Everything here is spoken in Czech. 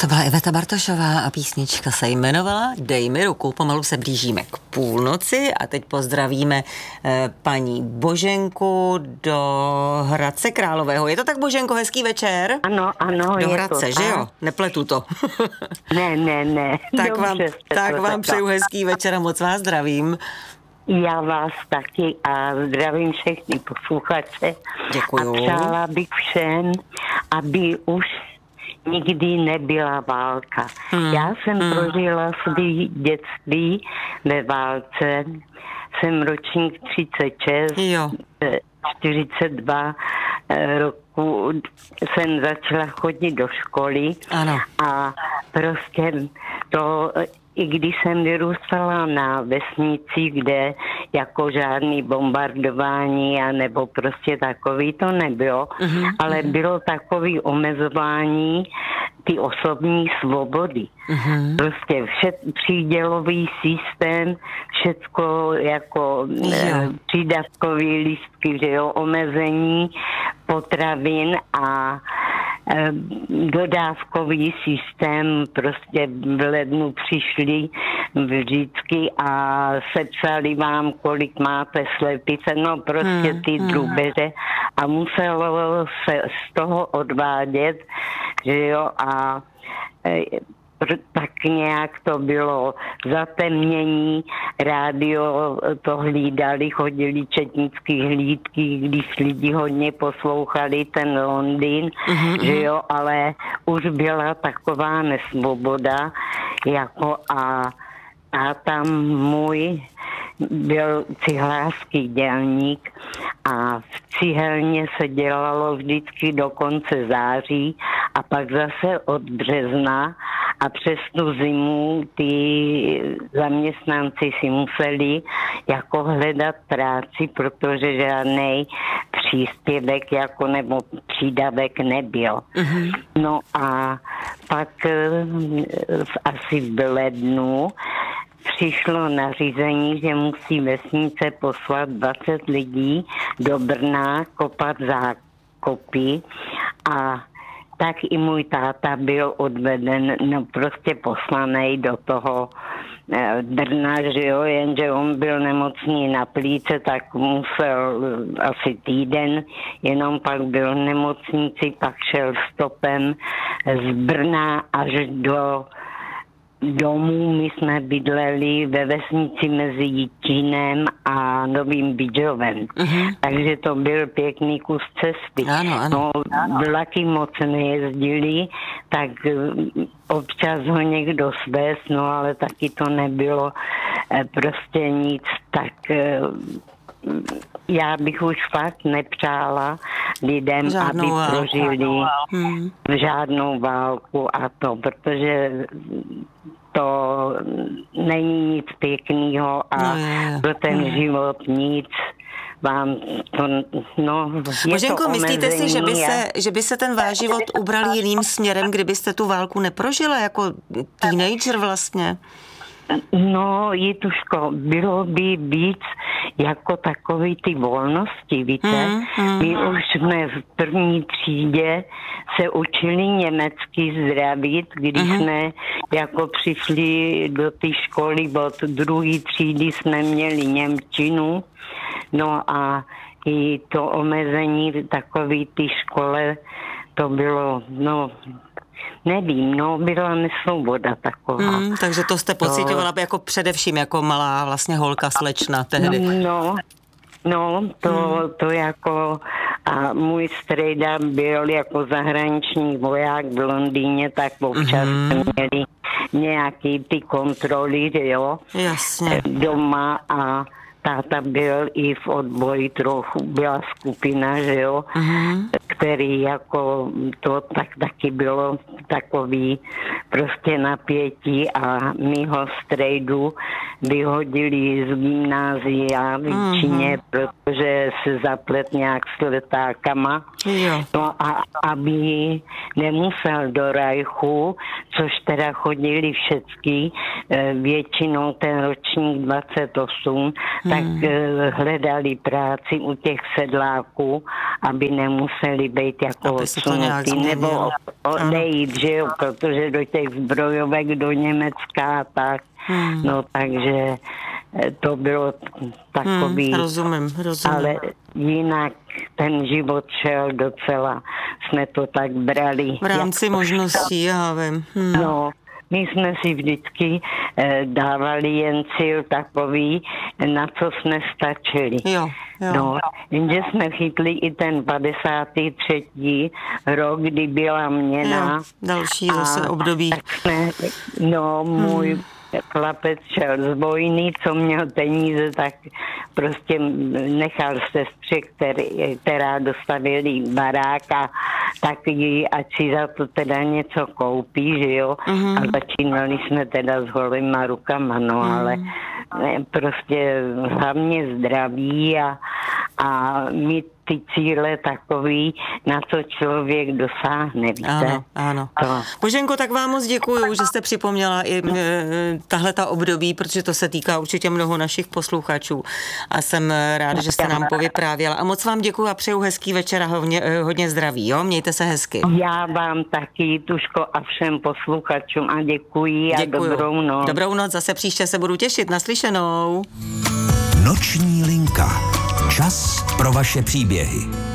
To byla Iveta Bartošová a písnička se jmenovala Dej mi ruku. Pomalu se blížíme k půlnoci a teď pozdravíme paní Boženku do Hradce Králové. Je to tak, Boženko, hezký večer? Ano, do Hradce, že jo? Nepletu to. Ne. Tak vám přeju hezký večer a moc vás zdravím. Já vás taky a zdravím všechny posluchače. Děkuju. A přála bych všem, aby už nikdy nebyla válka. Já jsem prožila svý dětství ve válce. Jsem ročník 36, jo. 42 roku jsem začala chodit do školy. Ano. A prostě to, i když jsem vyrůstala na vesnici, kde jako žádný bombardování a nebo prostě takový to nebylo, ale bylo takový omezování ty osobní svobody. Prostě přídělový systém, všecko jako přídavkový lístky, že jo, omezení potravin a dodávkový systém, prostě v lednu přišli vždycky a sepsali vám, kolik máte slepice, no prostě ty drubeře a muselo se z toho odvádět, že jo, a tak nějak to bylo zatemnění, rádio to hlídali, chodili četnický hlídky, když lidi hodně poslouchali ten Londýn, že jo, ale už byla taková nesvoboda, jako a tam můj byl cihlářský dělník a v cihelně se dělalo vždycky do konce září a pak zase od března a přes tu zimu ty zaměstnanci si museli jako hledat práci, protože žádnej příspěvek jako nebo přídavek nebyl. No a pak asi v lednu přišlo nařízení, že musí vesnice poslat 20 lidí do Brna kopat zákopy a tak i můj táta byl odveden, no prostě poslanej do toho Brna, že jo, jenže on byl nemocný na plíce, tak musel asi týden, jenom pak byl v nemocnici, pak šel stopem z Brna až do domů. My jsme bydleli ve vesnici mezi Jičínem a Novým Bydžovem. Takže to byl pěkný kus cesty. Ano. No, vlaky moc nejezdili, tak občas ho někdo svést, no ale taky to nebylo prostě nic, tak já bych už fakt nepřála lidem, aby prožili žádnou válku a to, protože to není nic pěkného a pro ten život nic vám to, Boženko, myslíte si, že by se ten váš život ubral jiným směrem, kdybyste tu válku neprožila jako teenager vlastně? No, Jituško, bylo by víc jako takový ty volnosti, víte? My už jsme v první třídě se učili německy zdravit, když jsme jako přišli do té školy od druhé třídy jsme měli němčinu, no a i to omezení takový ty škole, to bylo, nevím, byla nesvoboda taková. Takže to jste pocitovala jako především jako malá vlastně holka slečna tehdy. To jako a můj strejda byl jako zahraniční voják v Londýně, tak občas měli nějaký ty kontroly, že jo, doma a táta byl i v odboji trochu, byla skupina, že jo, který jako to tak taky bylo takový prostě napětí a mýho strejdu vyhodili z gymnázia v Číně, protože se zaplet nějak s letákama. No a aby nemusel do Rajchu, což teda chodili všecky, většinou ten ročník 28, tak hledali práci u těch sedláků, aby nemuseli být jako odsunutí, nebo odejít, že jo, protože do těch zbrojovek do Německa tak, no takže to bylo takový, rozumím. ale jinak ten život šel docela, jsme to tak brali. V rámci možností, já vím. No, my jsme si vždycky dávali jen cíl takový, na co jsme stačili. Jo. No, jenže jsme chytli i ten 53. rok, kdy byla měna. Jo, další zase období. Tak jsme, můj chlapec šel z vojny, co měl peníze, tak prostě nechal sestře, která dostavili barák a tak jí, ať si za to teda něco koupí, že jo. A začínali jsme teda s holýma rukama, ale prostě hlavně zdraví a mít ty cíle takový, na co člověk dosáhne, víte? Ano. Boženko, tak vám moc děkuju, že jste připomněla i tahle ta období, protože to se týká určitě mnoho našich posluchačů a jsem ráda, že jste nám povyprávěla. A moc vám děkuju a přeju hezký večer a hodně zdraví, jo? Mějte se hezky. Já vám taky, Tuško, a všem posluchačům a děkuji a dobrou noc. Dobrou noc, zase příště se budu těšit, naslyšenou. Noční linka. Čas pro vaše příběhy.